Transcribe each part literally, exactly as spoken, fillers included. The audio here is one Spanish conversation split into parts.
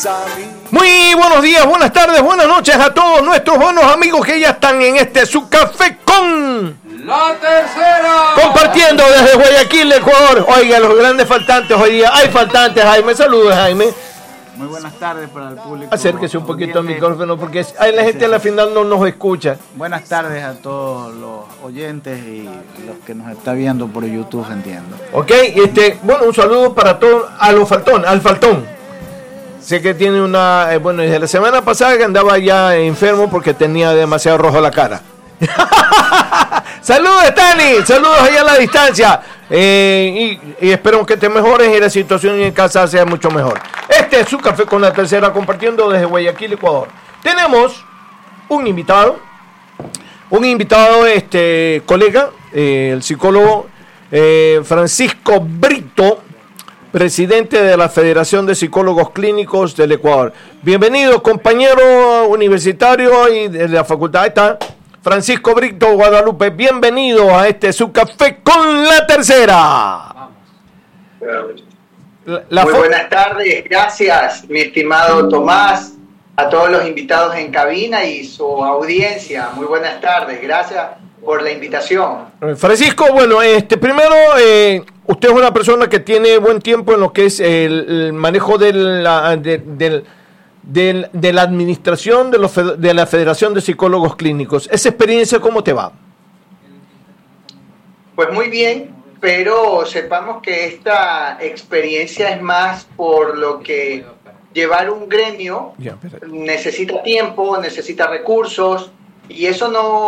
Muy buenos días, buenas tardes, buenas noches a todos nuestros buenos amigos que ya están en este su café con La Tercera, compartiendo desde Guayaquil, Ecuador. Oiga, los grandes faltantes hoy día. Hay faltantes, Jaime. Saludos, Jaime. Muy buenas tardes para el público. Acérquese un poquito al micrófono porque hay la gente a la final no nos escucha. Buenas tardes a todos los oyentes y los que nos está viendo por YouTube, entiendo. Ok, este, bueno, un saludo para todos, a los faltón, al faltón. Sé que tiene una, eh, bueno, desde la semana pasada que andaba ya enfermo porque tenía demasiado rojo la cara. Saludos, Stanley, saludos allá a la distancia. Eh, y, y esperamos que te mejores y la situación en casa sea mucho mejor. Este es su café con La Tercera, compartiendo desde Guayaquil, Ecuador. Tenemos un invitado, un invitado, este colega, eh, el psicólogo eh, Francisco Brito, presidente de la Federación de Psicólogos Clínicos del Ecuador. Bienvenido, compañero universitario y de la facultad. Ahí está, Francisco Brito Guadalupe. Bienvenido a este su café con La Tercera. La, la Muy buenas tardes, gracias, mi estimado Tomás, a todos los invitados en cabina y su audiencia. Muy buenas tardes, gracias por la invitación. Francisco, bueno, este primero, eh, usted es una persona que tiene buen tiempo en lo que es el, el manejo de la, de, de, de, de la administración de, los, de la Federación de Psicólogos Clínicos. ¿Esa experiencia cómo te va? Pues muy bien, pero sepamos que esta experiencia es más por lo que llevar un gremio yeah, necesita tiempo, necesita recursos, y eso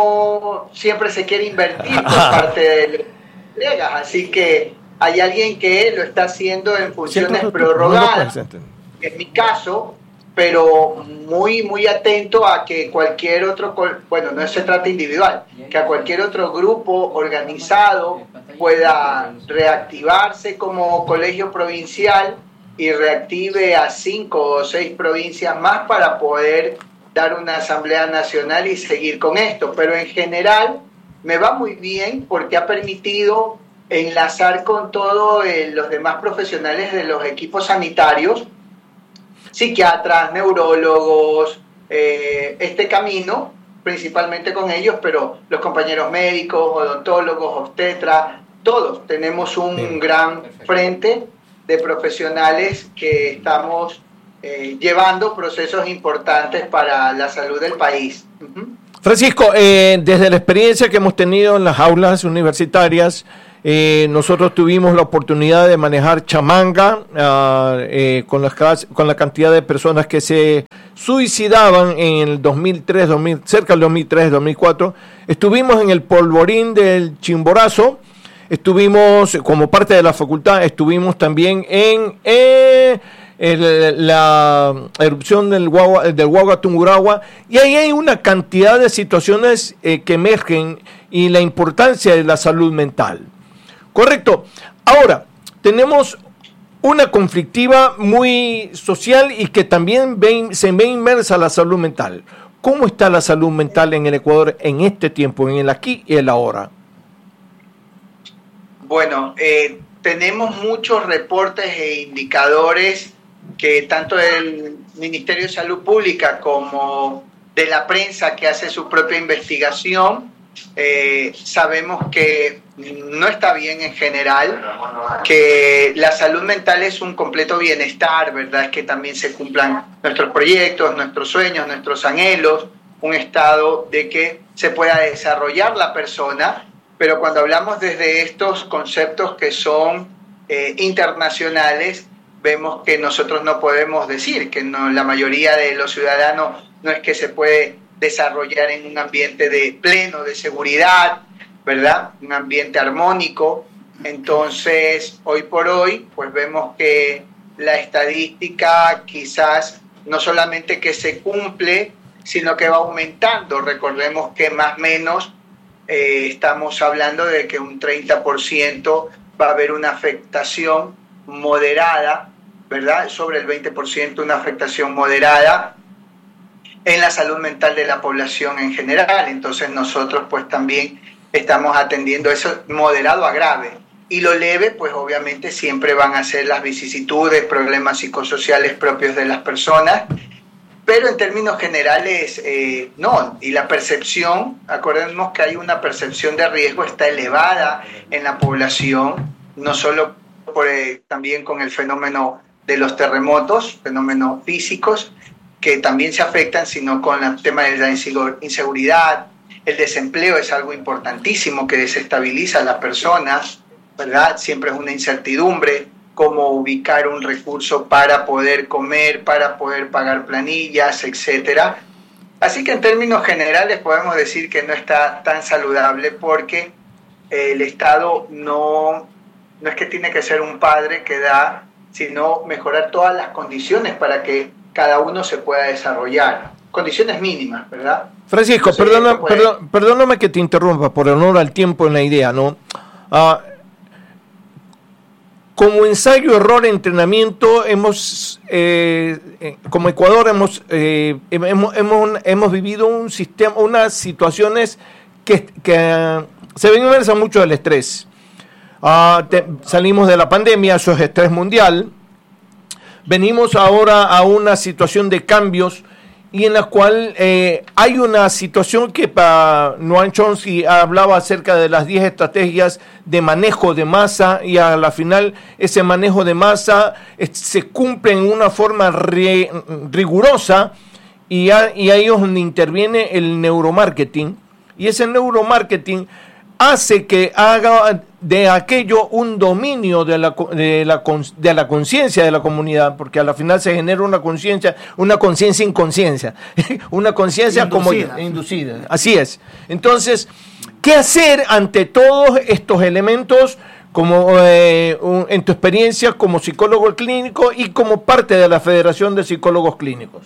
no siempre se quiere invertir por parte de los colegas, así que hay alguien que lo está haciendo en funciones prorrogadas, en mi caso, pero muy muy atento a que cualquier otro, bueno, no se trata individual, que a cualquier otro grupo organizado pueda reactivarse como colegio provincial y reactive a cinco o seis provincias más para poder dar una asamblea nacional y seguir con esto. Pero en general me va muy bien porque ha permitido enlazar con todos eh, los demás profesionales de los equipos sanitarios, psiquiatras, neurólogos, eh, este camino, principalmente con ellos, pero los compañeros médicos, odontólogos, obstetras, todos tenemos un Bien. gran frente de profesionales que estamos eh, llevando procesos importantes para la salud del país. Uh-huh. Francisco, eh, desde la experiencia que hemos tenido en las aulas universitarias, eh, nosotros tuvimos la oportunidad de manejar Chamanga uh, eh, con, las, con la cantidad de personas que se suicidaban en el dos mil tres, dos mil, cerca del dos mil tres, dos mil cuatro. Estuvimos en el polvorín del Chimborazo. Estuvimos, como parte de la facultad, estuvimos también en eh, el, la erupción del Guagua, del Guagua Tungurahua, y ahí hay una cantidad de situaciones eh, que emergen y la importancia de la salud mental. Correcto. Ahora, tenemos una conflictiva muy social y que también ve, se ve inmersa la salud mental. ¿Cómo está la salud mental en el Ecuador en este tiempo, en el aquí y el ahora? Bueno, eh, tenemos muchos reportes e indicadores que tanto del Ministerio de Salud Pública como de la prensa que hace su propia investigación, eh, sabemos que no está bien en general, que la salud mental es un completo bienestar, ¿verdad? Es que también se cumplan nuestros proyectos, nuestros sueños, nuestros anhelos, un estado de que se pueda desarrollar la persona. Pero cuando hablamos desde estos conceptos que son eh, internacionales, vemos que nosotros no podemos decir que no, la mayoría de los ciudadanos no es que se puede desarrollar en un ambiente de pleno de seguridad, ¿verdad? Un ambiente armónico. Entonces, hoy por hoy, pues vemos que la estadística quizás no solamente que se cumple, sino que va aumentando. Recordemos que más o menos Eh, estamos hablando de que un treinta por ciento va a haber una afectación moderada, ¿verdad? Sobre el veinte por ciento una afectación moderada en la salud mental de la población en general. Entonces nosotros pues también estamos atendiendo eso moderado a grave. y lo leve, pues obviamente siempre van a ser las vicisitudes, problemas psicosociales propios de las personas, pero en términos generales eh, no, y la percepción, acordemos que hay una percepción de riesgo, está elevada en la población, no solo por, eh, también con el fenómeno de los terremotos, fenómenos físicos, que también se afectan, sino con el tema de la inseguridad. El desempleo es algo importantísimo que desestabiliza a las personas, ¿verdad? Siempre es una incertidumbre cómo ubicar un recurso para poder comer, para poder pagar planillas, etcétera. Así que en términos generales podemos decir que no está tan saludable porque el Estado no, no es que tiene que ser un padre que da, sino mejorar todas las condiciones para que cada uno se pueda desarrollar. Condiciones mínimas, ¿verdad? Francisco, Entonces, perdona, puede... perdón, perdóname que te interrumpa por honor al tiempo en la idea, ¿no? Uh, como ensayo, error, entrenamiento, hemos, eh, eh, como Ecuador, hemos, eh, hemos, hemos, hemos vivido un sistema, unas situaciones que, que uh, se benefician mucho del estrés. Uh, te, salimos de la pandemia, eso es estrés mundial. Venimos ahora a una situación de cambios y en la cual eh, hay una situación que para Noam Chomsky hablaba acerca de las diez estrategias de manejo de masa y a la final ese manejo de masa eh, se cumple en una forma re, rigurosa y, a, y ahí es donde interviene el neuromarketing y ese neuromarketing hace que haga de aquello un dominio de la de la de la conciencia de la comunidad, porque a la final se genera una conciencia, una conciencia inconsciencia, una conciencia como inducida. Así es. Entonces, ¿qué hacer ante todos estos elementos como eh, un, en tu experiencia como psicólogo clínico y como parte de la Federación de Psicólogos Clínicos?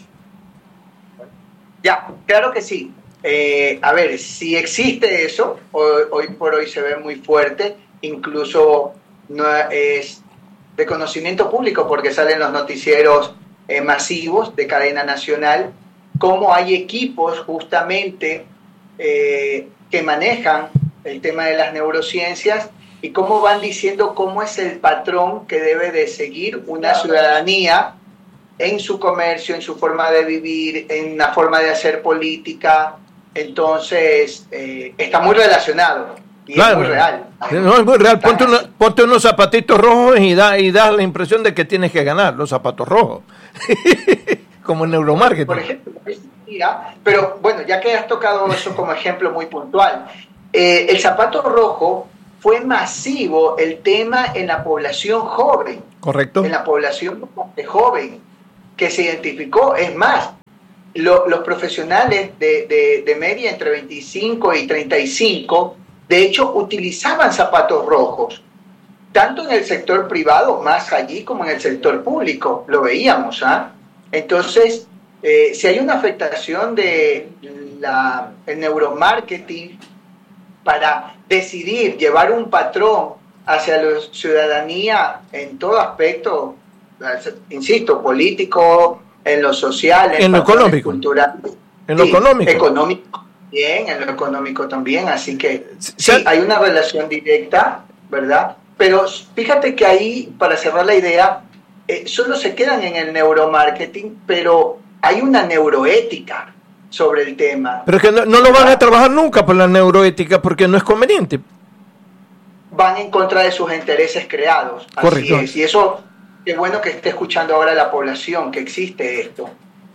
Ya, claro que sí. Eh, a ver, si existe eso, hoy, hoy por hoy se ve muy fuerte, incluso no es de conocimiento público porque salen los noticieros eh, masivos de cadena nacional, cómo hay equipos justamente eh, que manejan el tema de las neurociencias y cómo van diciendo cómo es el patrón que debe de seguir una ciudadanía en su comercio, en su forma de vivir, en la forma de hacer política. Entonces, eh, está muy relacionado y claro, es muy real. No, es muy real. Ponte, una, ponte unos zapatitos rojos y da y das la impresión de que tienes que ganar los zapatos rojos. Como en neuromarketing. Por ejemplo, pero bueno, ya que has tocado eso como ejemplo muy puntual, eh, el zapato rojo fue masivo el tema en la población joven. Correcto. En la población joven que se identificó. Es más, Lo, los profesionales de, de, de media entre veinticinco y treinta y cinco, de hecho, utilizaban zapatos rojos, tanto en el sector privado, más allí, como en el sector público, lo veíamos, ¿ah? Entonces, eh, si hay una afectación de la, el neuromarketing para decidir llevar un patrón hacia la ciudadanía en todo aspecto, insisto, político, en lo social, en, en lo económico, cultural, en lo sí, económico, económico también, en lo económico también, así que sí, sí, hay una relación directa, ¿verdad? Pero fíjate que ahí, para cerrar la idea, eh, solo se quedan en el neuromarketing, pero hay una neuroética sobre el tema. Pero es que no, no lo van a trabajar nunca por la neuroética porque no es conveniente. Van en contra de sus intereses creados. Correcto. Así es, y eso... Qué bueno que esté escuchando ahora la población, que existe esto.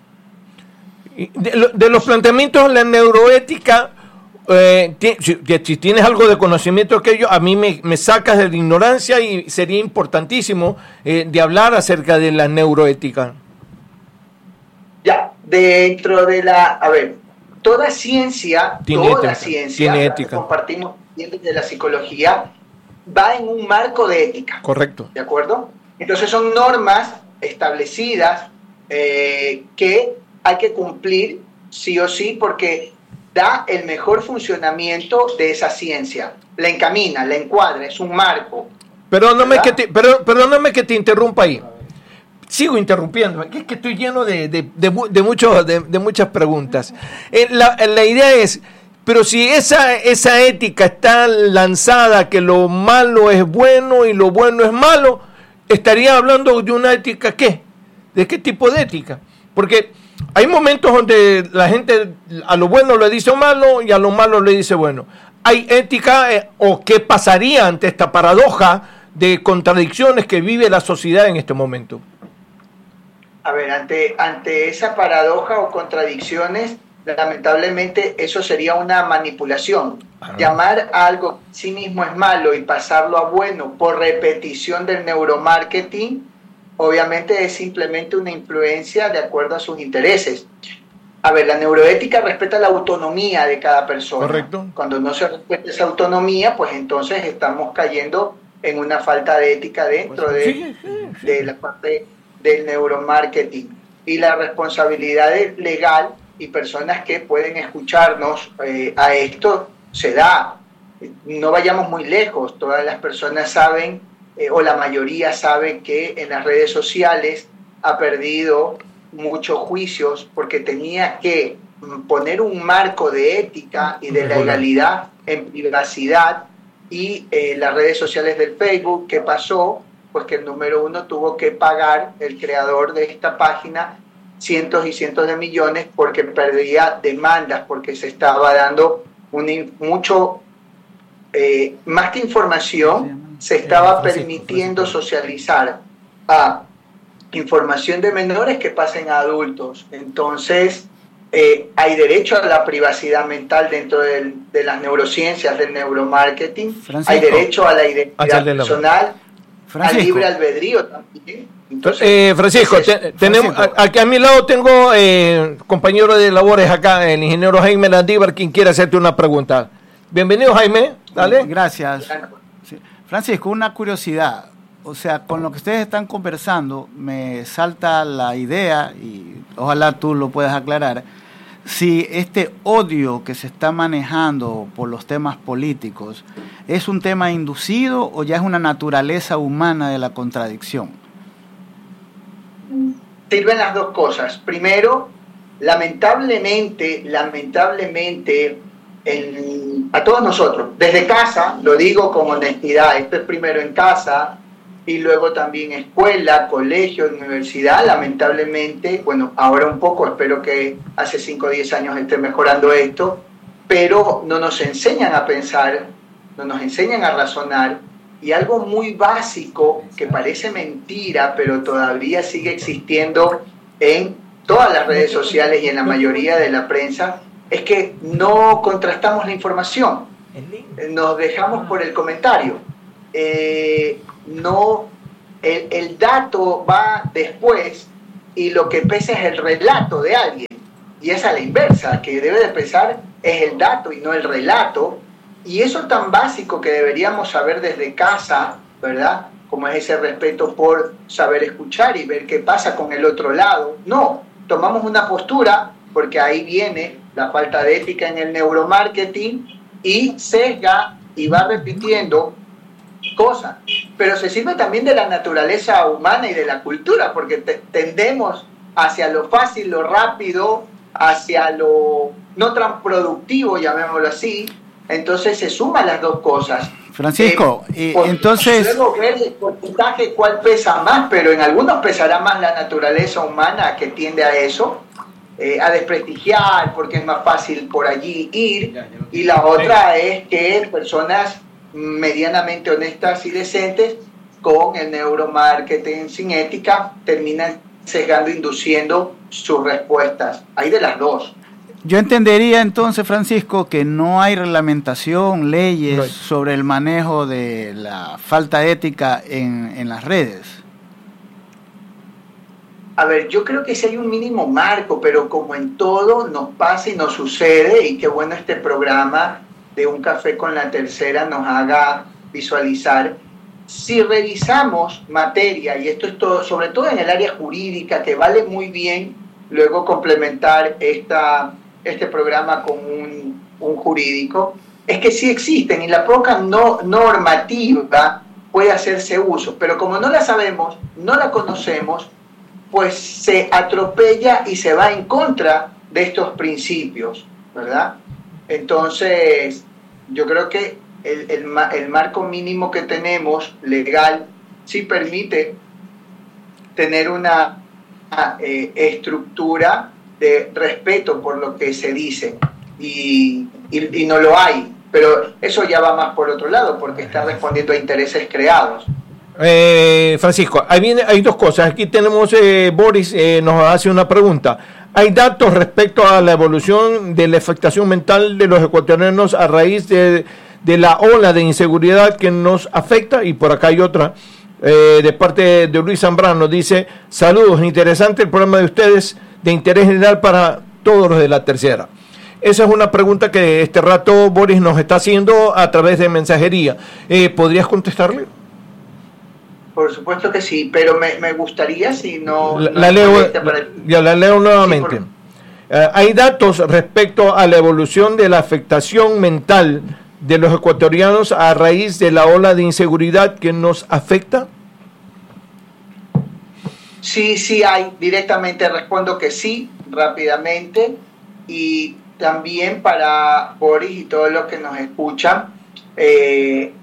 De, de los planteamientos de la neuroética, eh, si, si tienes algo de conocimiento de aquello, a mí me, me sacas de la ignorancia y sería importantísimo eh, de hablar acerca de la neuroética. Ya, dentro de la... A ver, toda ciencia, tiene toda ética, ciencia, tiene ética. compartimos desde la psicología, va en un marco de ética. Correcto. ¿De acuerdo? Entonces son normas establecidas eh, que hay que cumplir sí o sí porque da el mejor funcionamiento de esa ciencia. La encamina, la encuadra, es un marco. Perdóname que te, perdón, perdóname que te interrumpa ahí. Sigo interrumpiendo, es que estoy lleno de, de, de, de, mucho, de, de muchas preguntas. Eh, la, la idea es, Pero si esa, esa ética está lanzada, que lo malo es bueno y lo bueno es malo, estaría hablando de una ética, ¿qué? ¿De qué tipo de ética? Porque hay momentos donde la gente a lo bueno le dice malo y a lo malo le dice bueno. ¿Hay ética eh, o qué pasaría ante esta paradoja de contradicciones que vive la sociedad en este momento? A ver, ante, ante esa paradoja o contradicciones, lamentablemente eso sería una manipulación. Ajá. Llamar a algo en sí mismo es malo y pasarlo a bueno por repetición del neuromarketing, obviamente es simplemente una influencia de acuerdo a sus intereses. A ver, la neuroética respeta la autonomía de cada persona. Correcto. Cuando no se respeta esa autonomía, pues entonces estamos cayendo en una falta de ética dentro pues, de, sí, sí, sí. de la parte del neuromarketing. Y la responsabilidad legal y personas que pueden escucharnos eh, a esto se da. No vayamos muy lejos, todas las personas saben, eh, o la mayoría sabe que en las redes sociales ha perdido muchos juicios porque tenía que poner un marco de ética y de legalidad en privacidad y eh, las redes sociales del Facebook, ¿qué pasó? Pues que el número uno tuvo que pagar, el creador de esta página, cientos y cientos de millones porque perdía demandas, porque se estaba dando un, mucho, eh, más que información, se estaba permitiendo socializar a información de menores que pasen a adultos. Entonces, eh, hay derecho a la privacidad mental dentro del, de las neurociencias, del neuromarketing. Francisco, hay derecho a la identidad personal, Francisco. Al libre albedrío también. Entonces, eh, Francisco, te, tenemos, Francisco. Aquí a mi lado tengo eh, compañero de labores acá, el ingeniero Jaime Landívar, quien quiere hacerte una pregunta. Bienvenido, Jaime. Dale. Gracias. Sí. Francisco, una curiosidad. O sea, con lo que ustedes están conversando, me salta la idea, y ojalá tú lo puedas aclarar, si este odio que se está manejando por los temas políticos es un tema inducido o ya es una naturaleza humana de la contradicción. Sirven las dos cosas. Primero, lamentablemente, lamentablemente, el, a todos nosotros, desde casa, lo digo con honestidad, esto es primero en casa, y luego también escuela, colegio, universidad, lamentablemente, bueno, ahora un poco, espero que hace cinco o diez años esté mejorando esto, pero no nos enseñan a pensar, no nos enseñan a razonar, y algo muy básico que parece mentira, pero todavía sigue existiendo en todas las redes sociales y en la mayoría de la prensa, es que no contrastamos la información, nos dejamos por el comentario. Eh, no, el, el dato va después y lo que pesa es el relato de alguien, y es a la inversa, que debe de pesar es el dato y no el relato, y eso tan básico que deberíamos saber desde casa, ¿verdad? Como es ese respeto por saber escuchar y ver qué pasa con el otro lado. No, tomamos una postura porque ahí viene la falta de ética en el neuromarketing y sesga y va repitiendo cosas, pero se sirve también de la naturaleza humana y de la cultura, porque te, tendemos hacia lo fácil, lo rápido, hacia lo no tan productivo, llamémoslo así, entonces se suman las dos cosas. Francisco, eh, y entonces... Luego ver el porcentaje cuál pesa más, pero en algunos pesará más la naturaleza humana que tiende a eso, eh, a desprestigiar, porque es más fácil por allí ir, y la otra es que personas medianamente honestas y decentes con el neuromarketing sin ética terminan sesgando, induciendo sus respuestas. Hay de las dos. Yo entendería entonces, Francisco, que no hay reglamentación, leyes right. sobre el manejo de la falta ética en, en las redes. A ver, yo creo que sí hay un mínimo marco, pero como en todo nos pasa y nos sucede, y qué bueno este programa de Un Café con la Tercera nos haga visualizar. Si revisamos materia, y esto es todo, sobre todo en el área jurídica, que vale muy bien luego complementar esta, este programa con un, un jurídico, es que sí existen y la poca no, normativa puede hacerse uso, pero como no la sabemos, no la conocemos, pues se atropella y se va en contra de estos principios, ¿verdad? Entonces, yo creo que el, el, el marco mínimo que tenemos legal sí permite tener una eh, estructura de respeto por lo que se dice y, y, y no lo hay, pero eso ya va más por otro lado porque está respondiendo a intereses creados. Eh, Francisco, ahí viene, hay dos cosas. Aquí tenemos, eh, Boris eh, nos hace una pregunta. ¿Hay datos respecto a la evolución de la afectación mental de los ecuatorianos a raíz de, de la ola de inseguridad que nos afecta? Y por acá hay otra, eh, de parte de Luis Zambrano, dice: saludos, interesante el programa de ustedes, de interés general para todos los de la tercera. Esa es una pregunta que este rato Boris nos está haciendo a través de mensajería. Eh, ¿Podrías contestarle? Por supuesto que sí, pero me, me gustaría si no... La, no la, leo, para... ya la leo nuevamente. Sí, por... uh, ¿Hay datos respecto a la evolución de la afectación mental de los ecuatorianos a raíz de la ola de inseguridad que nos afecta? Sí, sí hay. Directamente respondo que sí, rápidamente. Y también para Boris y todos los que nos escuchan, eh,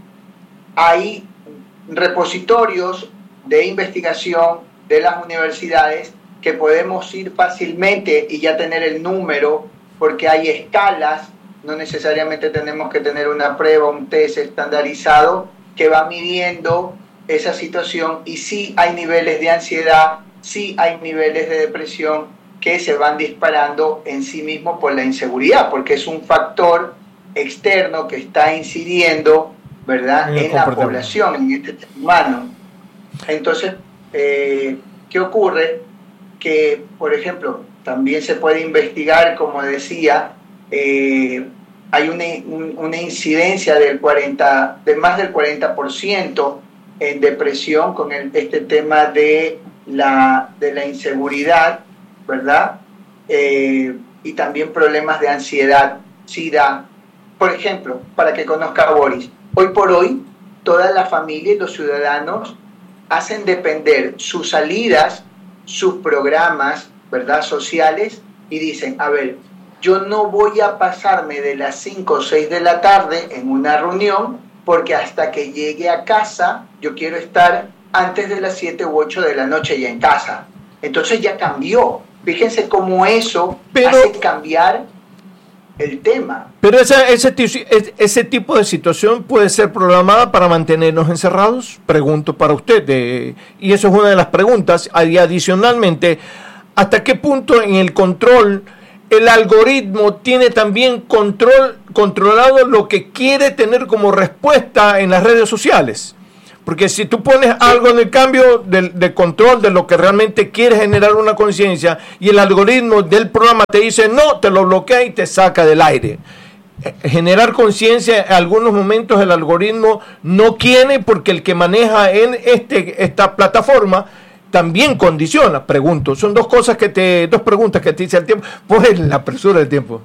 hay repositorios de investigación de las universidades que podemos ir fácilmente y ya tener el número, porque hay escalas, no necesariamente tenemos que tener una prueba, un test estandarizado que va midiendo esa situación, y sí hay niveles de ansiedad, sí hay niveles de depresión que se van disparando en sí mismo por la inseguridad, porque es un factor externo que está incidiendo, ¿verdad?, en la población, en este ser humano. Entonces, eh, ¿qué ocurre? Que, por ejemplo, también se puede investigar, como decía, eh, hay una, un, una incidencia del cuarenta, de más del cuarenta por ciento en depresión con el, este tema de la, de la inseguridad, ¿verdad? Eh, y también problemas de ansiedad, SIDA. Por ejemplo, para que conozca a Boris, hoy por hoy, toda la familia y los ciudadanos hacen depender sus salidas, sus programas, ¿verdad?, sociales, y dicen: a ver, yo no voy a pasarme de las cinco o seis de la tarde en una reunión, porque hasta que llegue a casa, yo quiero estar antes de las siete u ocho de la noche ya en casa. Entonces ya cambió. Fíjense cómo eso Pero... hace cambiar el tema. Pero esa, ese, ese tipo de situación puede ser programada para mantenernos encerrados, pregunto para usted, eh, y eso es una de las preguntas. Y adicionalmente, ¿hasta qué punto en el control el algoritmo tiene también control controlado lo que quiere tener como respuesta en las redes sociales? Porque si tú pones algo en el cambio de, de control de lo que realmente quiere generar una conciencia, y el algoritmo del programa te dice no, te lo bloquea y te saca del aire. Generar conciencia, en algunos momentos el algoritmo no quiere, porque el que maneja en este esta plataforma también condiciona. Pregunto, son dos cosas que te, dos preguntas que te dice el tiempo, por la apresura del tiempo.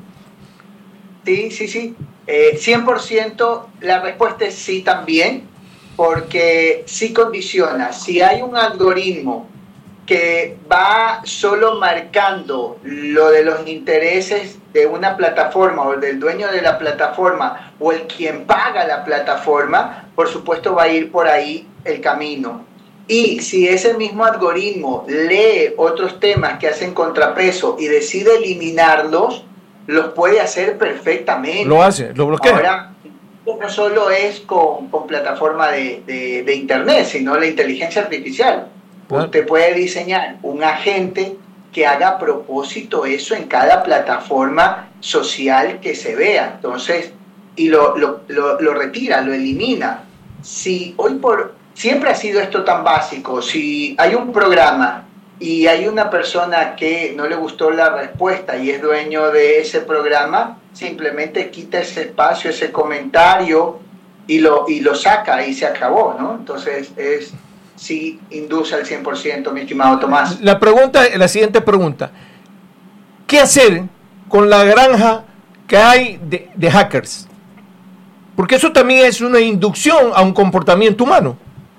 Sí, sí, sí. Eh, cien por ciento la respuesta es sí también. Porque sí condiciona. Si hay un algoritmo que va solo marcando lo de los intereses de una plataforma o del dueño de la plataforma o el quien paga la plataforma, por supuesto va a ir por ahí el camino. Y si ese mismo algoritmo lee otros temas que hacen contrapeso y decide eliminarlos, los puede hacer perfectamente. Lo hace, lo bloquea. Ahora, no solo es con, con plataforma de, de, de internet, sino la inteligencia artificial. Claro. Usted puede diseñar un agente que haga a propósito eso en cada plataforma social que se vea. Entonces, y lo, lo, lo, lo retira, lo elimina. Si hoy por siempre ha sido esto tan básico, si hay un programa y hay una persona que no le gustó la respuesta y es dueño de ese programa, simplemente quita ese espacio, ese comentario y lo, y lo saca y se acabó, ¿no? Entonces, es sí induce al cien por ciento, mi estimado Tomás. La pregunta, la siguiente pregunta: ¿qué hacer con la granja que hay de, de hackers? Porque eso también es una inducción a un comportamiento humano.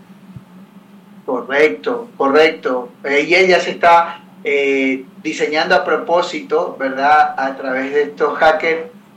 Correcto, correcto. Eh, y ella se está eh, diseñando a propósito, ¿verdad?, a través de estos hackers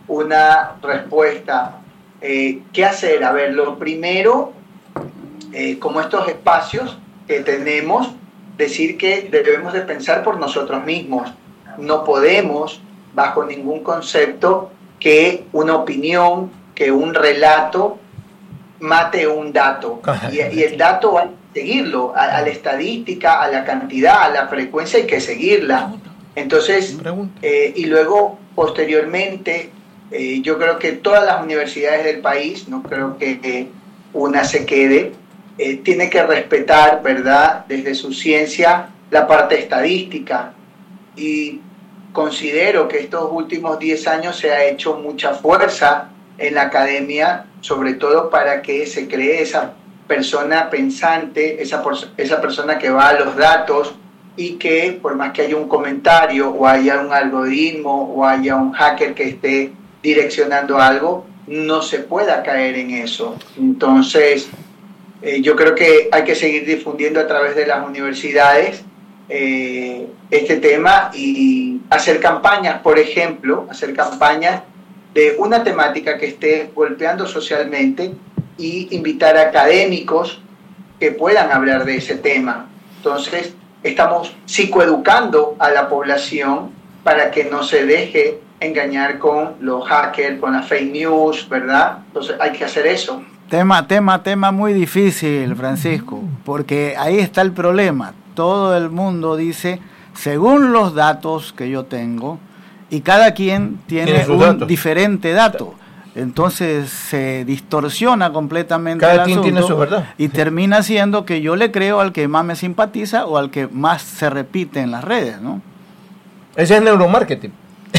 una respuesta. Eh, ¿Qué hacer? A ver, lo primero, eh, como estos espacios que tenemos, decir que debemos de pensar por nosotros mismos. No podemos, bajo ningún concepto, que una opinión, que un relato mate un dato. Y, y el dato hay que seguirlo, a, a la estadística, a la cantidad, a la frecuencia hay que seguirla. Entonces, eh, y luego, posteriormente, eh, yo creo que todas las universidades del país, no creo que eh, una se quede, eh, tiene que respetar, ¿verdad?, desde su ciencia, la parte estadística. Y considero que estos últimos diez años se ha hecho mucha fuerza en la academia, sobre todo para que se cree esa persona pensante, esa, esa persona que va a los datos y que por más que haya un comentario o haya un algoritmo o haya un hacker que esté direccionando algo, no se pueda caer en eso. Entonces, eh, yo creo que hay que seguir difundiendo a través de las universidades eh, este tema y hacer campañas, por ejemplo, hacer campañas de una temática que esté golpeando socialmente y invitar a académicos que puedan hablar de ese tema. Entonces, estamos psicoeducando a la población para que no se deje engañar con los hackers, con las fake news, ¿verdad? Entonces, hay que hacer eso. Tema, tema, tema muy difícil, Francisco, porque ahí está el problema. Todo el mundo dice, según los datos que yo tengo, y cada quien tiene un datos? diferente dato. Entonces se distorsiona completamente cada el quien asunto tiene su verdad. Y termina siendo que yo le creo al que más me simpatiza o al que más se repite en las redes, ¿no? Ese es neuromarketing.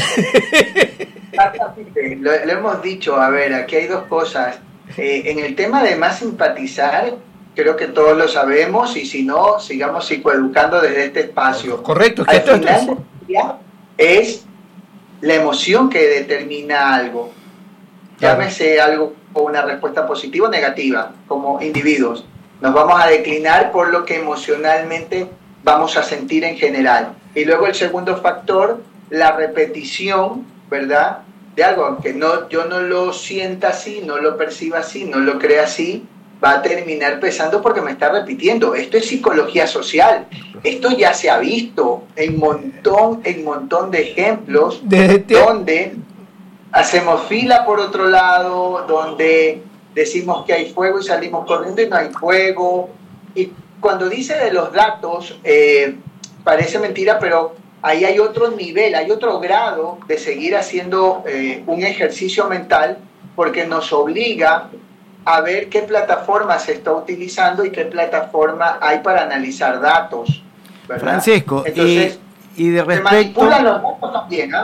lo, lo hemos dicho, a ver, aquí hay dos cosas. Eh, en el tema de más simpatizar, creo que todos lo sabemos y si no, sigamos psicoeducando desde este espacio. Correcto. Al final del día es la emoción que determina algo. Llámese algo o una respuesta positiva o negativa, como individuos. Nos vamos a declinar por lo que emocionalmente vamos a sentir en general. Y luego el segundo factor, la repetición, ¿verdad?, de algo, aunque no, yo no lo sienta así, no lo perciba así, no lo crea así, va a terminar pesando porque me está repitiendo. Esto es psicología social. Esto ya se ha visto en montón, en montón de ejemplos donde hacemos fila por otro lado, donde decimos que hay fuego y salimos corriendo y no hay fuego. Y cuando dice de los datos, eh, parece mentira, pero ahí hay otro nivel, hay otro grado de seguir haciendo eh, un ejercicio mental, porque nos obliga a ver qué plataforma se está utilizando y qué plataforma hay para analizar datos, ¿verdad? Francisco, entonces, y, y de respecto... se manipulan los datos también, ¿eh?